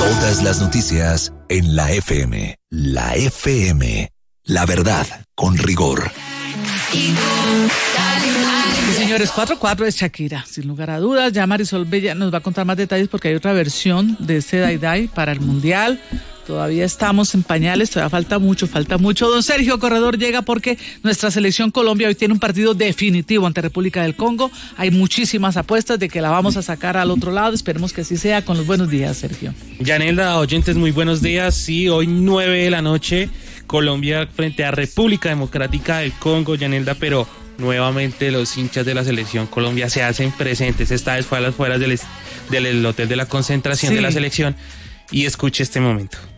Todas las noticias en la FM. La FM. La verdad, con rigor. Sí, señores, 4-4 es Shakira, sin lugar a dudas. Ya Marisol Bella nos va a contar más detalles porque hay otra versión de ese Dai para el Mundial. Todavía estamos en pañales, todavía falta mucho. Don Sergio Corredor llega porque nuestra selección Colombia hoy tiene un partido definitivo ante República del Congo. Hay muchísimas apuestas de que la vamos a sacar al otro lado. Esperemos que así sea. Con los buenos días, Sergio. Yanelda, oyentes, muy buenos días. Sí, hoy 9 de la noche, Colombia frente a República Democrática del Congo, Yanelda, pero nuevamente los hinchas de la selección Colombia se hacen presentes. Esta vez fue a las afueras del hotel de la concentración de la selección. Y escuche este momento.